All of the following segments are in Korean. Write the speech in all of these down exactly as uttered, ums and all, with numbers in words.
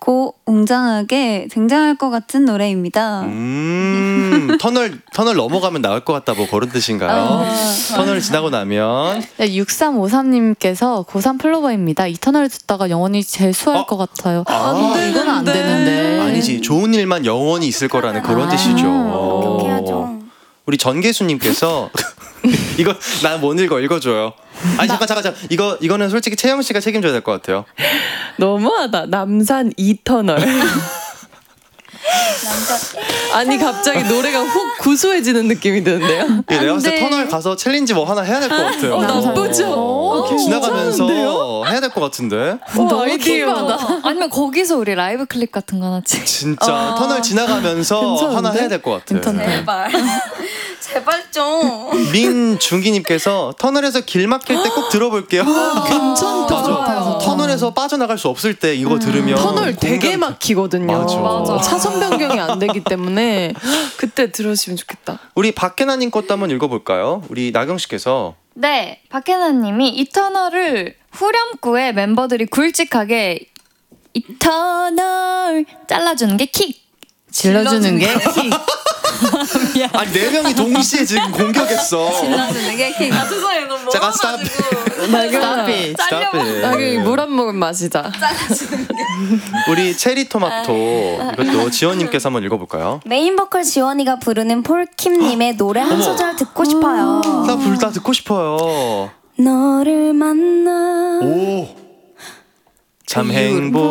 고 웅장하게 등장할 것 같은 노래입니다. 음, 터널 터널 넘어가면 나올 것 같다, 뭐 그런 뜻인가요? 아, 터널을 지나고 나면. 네, 육삼오삼님께서 고삼 플로버입니다. 이 터널을 듣다가 영원히 재수할 어? 것 같아요. 아, 안 되는데. 이건 안 되는데. 아니지, 좋은 일만 영원히 있을 거라는 그런 아, 뜻이죠. 그렇게 해야죠. 우리 전계수님께서 이거 나 못 읽어, 읽어줘요. 아니 잠깐 잠깐 잠깐 이거 이거는 솔직히 채영 씨가 책임져야 될 것 같아요. 너무하다. 남산 이 터널. 아니 갑자기 노래가 훅 구수해지는 느낌이 드는데요. 예, 내가 봤을 때 터널 가서 챌린지 뭐 하나 해야 될 것 같아요. 어, 나쁘죠? 어, 지나가면서 괜찮은데요? 해야 될 것 같은데. 어, 아이디어. 아니면 거기서 우리 라이브 클립 같은 거 하나 찍. 진짜 아, 터널 지나가면서 괜찮은데? 하나 해야 될 것 같아요. 괜찮다. 제발. 제발 좀. 민중기님께서 터널에서 길 막힐 때 꼭 들어볼게요. 괜찮다. 맞아. 터널에서 빠져나갈 수 없을 때 이거 들으면 터널 되게 공감- 막히거든요. 맞아. 맞아. 차선 변경이 안 되기 때문에 그때 들으시면 좋겠다. 우리 박혜나님 것도 한번 읽어볼까요? 우리 나경 씨께서 네, 박혜나님이 이 터널을 후렴구에 멤버들이 굵직하게 이 터널 잘라주는 게 킥, 질러주는 게 킥. 아니 네 명이 동시에 지금 공격했어. 질러주는 게 킥. 아, 죄송해요. 너무 제가 스탑. 나경아, 스탑. 나경이 물 한 모금 마시자. 우리 체리 토마토 이것도 지원님께서 한번 읽어볼까요? 메인 보컬 지원이가 부르는 폴킴님의 노래 한 소절 듣고 싶어요. 나 불 다 듣고 싶어요. 너를 만나. 오. 참 행복.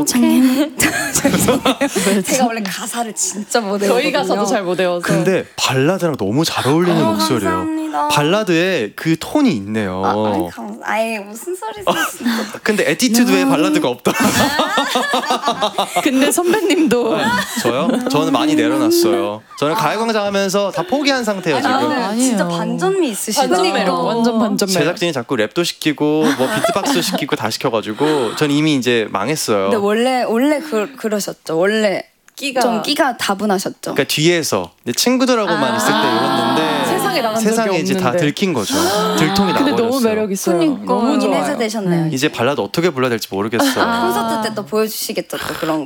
제가 원래 가사를 진짜 못 외우거든요. 저희 가사도 잘 못 외워서. 근데 발라드랑 너무 잘 어울리는 아유, 목소리예요. 감사합니다. 발라드에 그 톤이 있네요. 아, 아이, 감, 아예 무슨 소리세요? 근데 에티튜드에 발라드가 없다. 근데 선배님도 저요? 저는 많이 내려놨어요. 저는 가요광장 하면서 다 포기한 상태예요 지금. 아, 네. 진짜 반전미 있으시다. 반전 매력, 완전 반전 매력. 제작진이 자꾸 랩도 시키고 뭐 비트박스도 시키고 다 시켜가지고 전 이미 이제 망했어요. 근데 원래 원래 그, 그러셨죠. 원래 끼가 좀 끼가 다분하셨죠. 그러니까 뒤에서 내 친구들하고만 아. 있을 때 이랬는데 세상에 나간 적이 세상에 이제 다 없는데. 들킨 거죠. 들통이 근데 나버렸어요. 너무 매력 있어요. 그러니까 너무 너무 좋아요. 해제되셨네요. 이제 발라드 어떻게 불러야 될지 모르겠어요. 콘서트 때 또 보여주시겠죠. 또 그런